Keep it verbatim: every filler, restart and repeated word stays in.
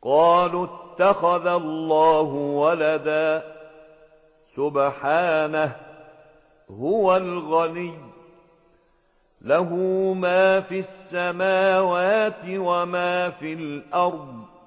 قالوا اتخذ الله ولدا سبحانه هو الغني له ما في السماوات وما في الأرض